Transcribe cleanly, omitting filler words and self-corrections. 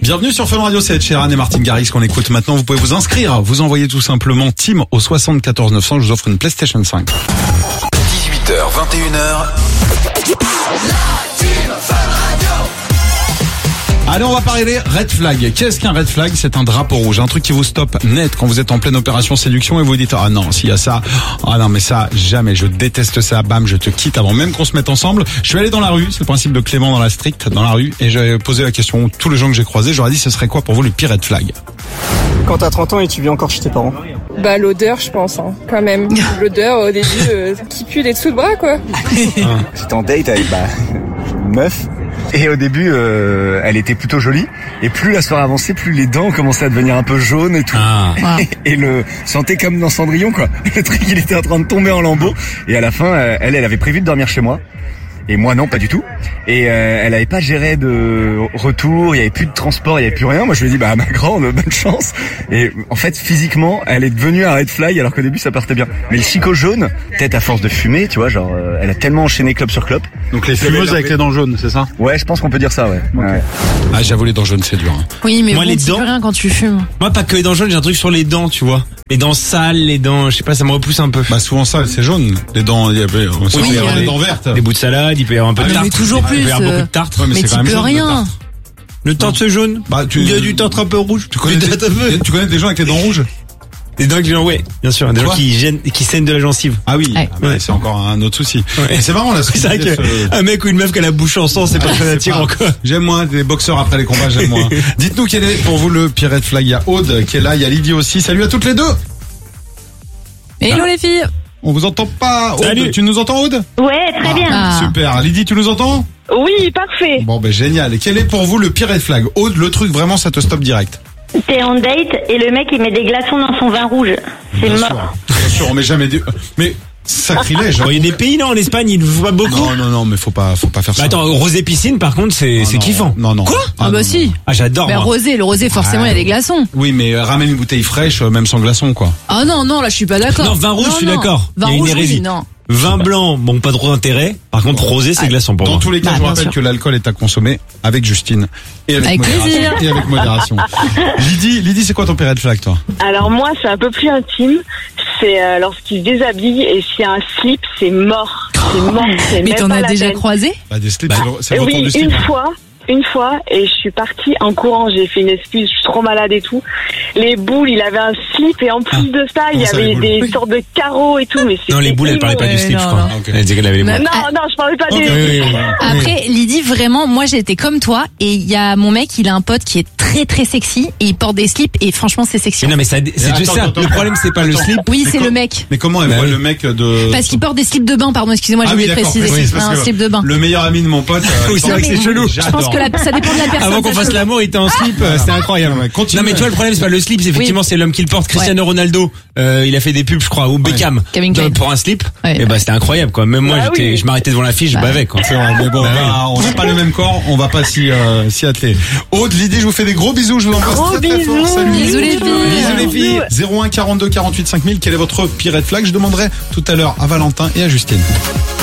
Bienvenue sur Fun Radio, c'est Ed Sheeran et Martin Garrix qu'on écoute maintenant. Vous pouvez vous inscrire, vous envoyez tout simplement Team au 74 900, je vous offre une PlayStation 5. 18h, 21h. Allez, on va parler des red flags. Qu'est-ce qu'un red flag? C'est un drapeau rouge, un truc qui vous stoppe net quand vous êtes en pleine opération séduction et vous dites ah non, s'il y a ça, ah non mais ça jamais, je déteste ça, bam, je te quitte avant même qu'on se mette ensemble. Je suis allé dans la rue, c'est le principe de Clément dans la street, dans la rue, et j'ai posé la question à tous les gens que j'ai croisés, j'aurais dit ce serait quoi pour vous le pire red flag? Quand t'as 30 ans et tu vis encore chez tes parents. Bah l'odeur je pense quand même. L'odeur au début qui pue des dessous de bras quoi. J'étais en date avec une meuf et au début elle était plutôt jolie et plus la soirée avançait, plus les dents commençaient à devenir un peu jaunes et tout. Et le sentait comme dans Cendrillon quoi. Le truc il était en train de tomber en lambeaux et à la fin elle avait prévu de dormir chez moi. Et moi non, pas du tout. Et elle avait pas géré de retour, il y avait plus de transport, il y avait plus rien. Moi je lui ai dit bah ma grande, bonne chance. Et en fait physiquement, elle est devenue un red flag alors qu'au début ça partait bien. Mais le chico jaune, peut-être à force de fumer, tu vois, genre elle a tellement enchaîné club sur club. Donc les fumeuses avec les dents jaunes, c'est ça? Ouais, je pense qu'on peut dire ça, ouais. Okay. Ouais. Ah j'avoue les dents jaunes c'est dur. Hein. Oui mais moi bon, les dents, rien quand tu fumes. Moi pas que les dents jaunes, j'ai un truc sur les dents, tu vois. Les dents sales, les dents, je sais pas, ça me repousse un peu. Bah souvent sales, c'est jaune. Les dents, il y avait des dents vertes. Des bouts de salade, il peut y avoir un peu de tarte. Mais toujours plus. Il peut y avoir beaucoup de tarte. Ouais, mais tu peux rien. Le tartre jaune. Bah il y a du tartre un peu rouge. Tu connais des gens avec les dents rouges? Des dents avec les dents, ouais, bien sûr. Des gens qui saignent de la gencive. Ah oui, ouais. C'est encore un autre souci. Ouais. C'est marrant là. C'est vrai qu'un mec ou une meuf qui a la bouche en sang, c'est pas très attirant quoi. J'aime moins les boxeurs après les combats, j'aime moins. Dites-nous quel est pour vous le pire red flag. Il y a Aude qui est là, il y a Lydie aussi. Salut à toutes les deux. Hello les filles. On vous entend pas. Aude, salut. Tu nous entends Aude? Ouais, très bien. Super. Lydie, tu nous entends? Oui, parfait. Bon ben génial. Et quel est pour vous le pire red flag? Aude, le truc vraiment ça te stoppe direct. T'es en date et le mec il met des glaçons dans son vin rouge. C'est bien mort. Bien sûr, on met jamais des... Mais sacrilège. Il y a des pays non en Espagne, il ne faut pas beaucoup. Non, mais faut pas faire ça. Bah attends, rosé piscine par contre c'est kiffant. Non. Quoi? Ah bah si. Ah j'adore. Mais le rosé forcément il y a des glaçons. Oui, mais ramène une bouteille fraîche même sans glaçons quoi. Ah non, là je suis pas d'accord. Non, vin rouge, je suis d'accord. Vin il y a une rouge, hérésie. oui, non. Vin blanc, bon pas trop d'intérêt. Par contre rosé c'est glaçant pour moi. Dans tous les cas, je vous rappelle que l'alcool est à consommer avec Justine et avec plaisir. Et avec modération. Lydie, c'est quoi ton pire red flag toi? Alors moi, c'est un peu plus intime. C'est lorsqu'il se déshabille et s'il y a un slip, c'est mort. C'est mort. Mais t'en as déjà croisé? Bah des slips, c'est le retour du slip. Une fois, et je suis partie en courant, j'ai fait une excuse, je suis trop malade et tout. Les boules, il avait un slip et en plus de ça, il y avait des sortes de carreaux et tout, mais c'est... Non, les boules, elle parlait pas du slip, je crois. Okay. Elle disait qu'elle avait les boules. Non, je parlais pas des... Après, Lydie, vraiment, moi j'étais comme toi, et il y a mon mec, il a un pote qui est très très sexy, et il porte des slips, et franchement c'est sexy. Mais non, mais c'est juste ça. Le problème, c'est pas le slip. Oui, c'est le mec. Mais comment elle voit le mec de... Parce qu'il porte des slips de bain, pardon, excusez-moi, j'ai oublié de préciser. Un slip de bain. Le meilleur ami de mon pote... Oui, c'est vrai que c'est chelou. Je pense que ça dépend de la personne. Avant qu'on fasse l'amour, il était en slip, c'était incroyable. Non mais tu vois, le problème c'est pas le slip, c'est effectivement c'est l'homme qui le porte. Cristiano Ronaldo, il a fait des pubs je crois, ou Beckham pour un slip. Et bah c'était incroyable quoi. Même moi je m'arrêtais devant la fille, je bavais quoi. C'est vrai, mais bon, on n'a pas le même corps, on va pas s'y atteler. Aude, Lydie, je vous fais des gros bisous, je vous embrasse très fort. Salut. Bisous les filles. 01 42 48 5000, quel est votre pire red flag? Je demanderai tout à l'heure à Valentin et à Justine.